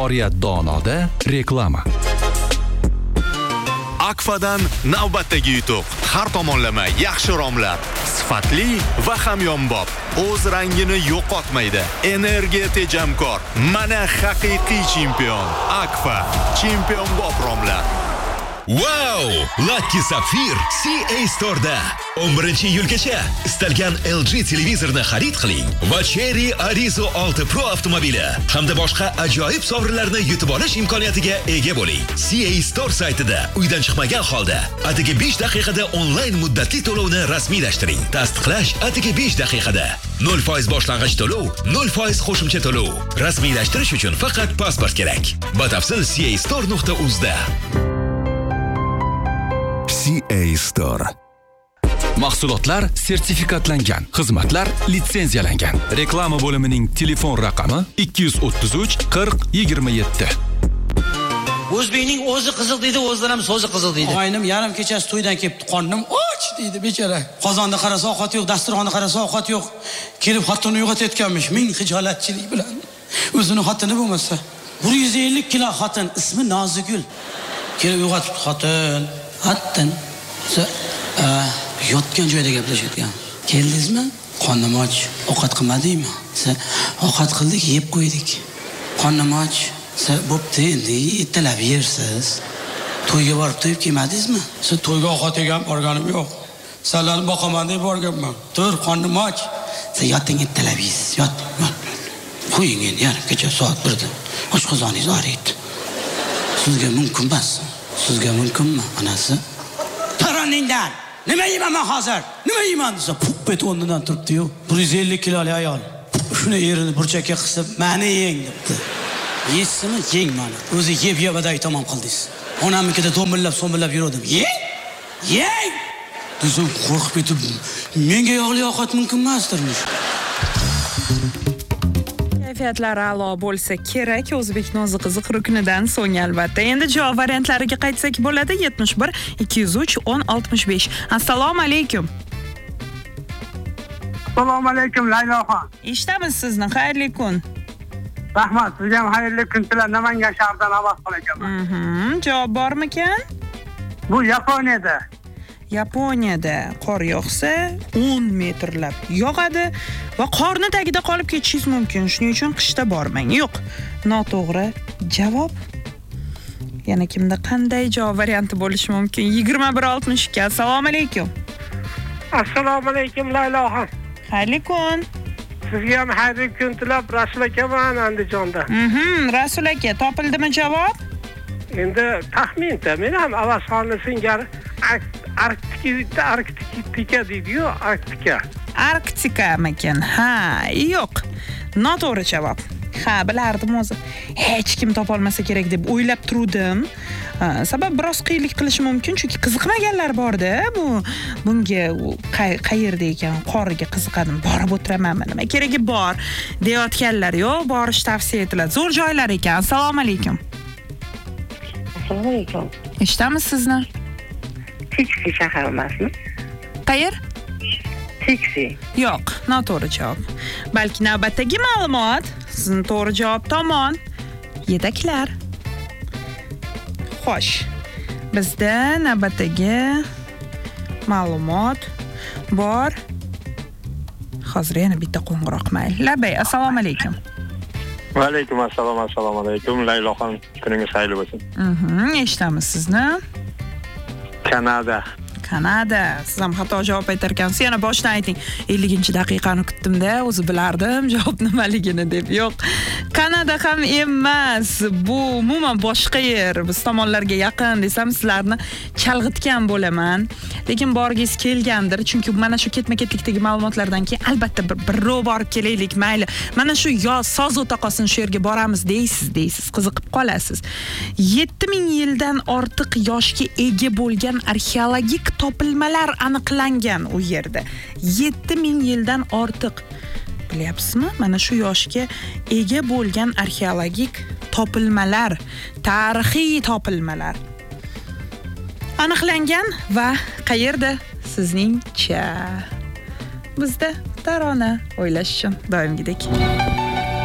Oriyat Donoda reklama. Akfadan navbatdagi yutuq. Har tomonlama yaxshi romlar, sifatli va hamyonbop. O'z rangini yo'qotmaydi. Energiya tejamkor. Mana haqiqiy chempion. Akfa, chempionbop romlar. Wow! Lucky Sapphire CA Store'da 11-iyulgacha istalgan LG televizorni xarid qiling va Cherry Arizo 6 Pro avtomobili hamda boshqa ajoyib sovrinlarni yutib olish imkoniyatiga ega bo'ling. CA Store saytida uydan chiqmagan holda atigi 5 daqiqada onlayn muddatli to'lovni rasmiylashtiring. Tasdiqlash atigi 5 daqiqada. 0% boshlang'ich to'lov, 0% qo'shimcha to'lov. Rasmiylashtirish uchun faqat pasport kerak. Batafsil castore.uz da. CA Store. Mahsulotlar sertifikatlangan, xizmatlar litsenziyalangan. Reklama bo'limining telefon raqami 233 40 27. O'zbekning o'zi qiziq deydi, o'zidan ham so'zi qiziq deydi. Og'aynim yarim kechasi to'ydan kelibdi, qornim och deydi bechora. Qozonda qarasa ovqat yo'q, dasturxonda qarasa ovqat yo'q. Kelib xotinini uyg'otayotganmish, ming hijolatchilik bilan. O'zini xotini bo'lmasa, 150 kilo xotin, ismi Nozigul. Kelib uyg'otibdi xotin. Hattan yotgan joyda gaplashayotgan. Keldingizmi? Qornim och, ovqat qilmadingmi? Ovqat qildik, yeb qo'ydik. Qornim och. Bo'pti, endi ertalab yersiz. To'yga borib to'yib kelmadingizmi? Siz to'yga ovqat yegan borganim yo'q. Sizlarni boqaman deb borganman. Tur, qornim och. Siz yoting, ertalab yeysiz. Yot. Qo'ying endi, yarim kecha soat 1da. Oshqozoningiz og'riydi. Sizga mumkin emas. Sizga mumkinmi, onasi? Taroningdan. Nima yeyman men hozir? Nima yeyman desa, puppet o'rnidan turibdi-yu. 150 kiloli ayol. Shuni erini burchakka qisib, "Meni yeng" debdi. Yeysizmi? Yeng mana. O'zi yeb aday tamom qildingiz. Onamnikida do'mbillab yurdim. Yeng! O'zim qo'rqib ketib, menga yog'li ovqat mumkin emasdirmish. Kayfiyatlari a'lo bo'lsa kerak. O'zbek nozi qiziq ruknidan so'ng albatta. Endi javob variantlariga qaytsak bo'ladi. 71 203 1065. Assalomu alaykum. Assalomu alaykum Layloxon. Eshitamiz sizni. Xayrli kun. Rahmat, sizga ham xayrli kun tilar. Namangan shahridan avaz qilaman. Javob bormikan? Bu Yaponiyada. Yaponiyada qor yog'sa 10 metrlab yog'adi va qorni tagida qolib ketishingiz mumkin. Shuning uchun qishda bormang. Yo'q, noto'g'ri javob. Yana kimda qanday javob varianti bo'lishi mumkin? 2162. Assalomu alaykum. Assalomu alaykum Layloxon. Xayrli kun. Sizga ham xayrli kun tilab, Rasul akaman Andijonda. Rasul aka, topildimi javob? Endi taxminda men ham avazxonni singari Arktika deydi-yu, Arktika. Arktika ekan. Ha, yo'q. Noto'g'ri javob. Ha, bilardim o'zi. Hech kim topolmasa kerak deb o'ylab turdim. Sabab biroz qiyinlik qilishi mumkin, chunki qiziqmaganlar bor-da. Bunga qayerda ekan, qoriga qiziqadim, borib o'tiramanmi, nima keragi bor deyotganlar yo'q, borish tavsiya etiladi. Zo'r joylar ekan. Assalomu alaykum. Assalomu alaykum. Eshitamiz sizni. Tiksi shahar emasmi? Qayer? Tiksi. Yo'q, noto'g'ri javob. Balki navbatdagi ma'lumot sizning to'g'ri javob tomon yetaklar. Xo'sh. Bizda navbatdagi ma'lumot bor. Hozir yana bitta qo'ng'iroq mayli. Labay, assalomu alaykum. Va alaykum assalom, assalomu alaykum Layloxon. Kuningiz xayrli bo'lsin. Eshitamiz sizni. Kanada. Siz ham xato javob aytar ekansiz. Yana boshdan ayting. 50-daqiqani kutdim-da, o'zi bilardim javob nimaligini deb. Yo'q. Kanada ham emas. Bu umuman boshqa yer. Biz tomonlarga yaqin desam, sizlarni chalg'itgan bo'laman. Lekin borgingiz kelgandir, chunki mana shu ketma-ketlikdagi ma'lumotlardan keyin albatta bir borib kelaylik, mayli. Mana shu yoz soz o'ta qolsin, shu yerga boramiz deysiz, qiziqib qolasiz. 7000 yildan ortiq yoshga ega bo'lgan arxeologik topilmalar aniqlangan u yerda. 7000 yildan ortiq. Bilyapsizmi? Mana shu yoshga ega bo'lgan arxeologik topilmalar, tarixiy topilmalar aniqlangan va qayerda? Sizningcha? Bizda tarona o'ylash uchun doimgidek.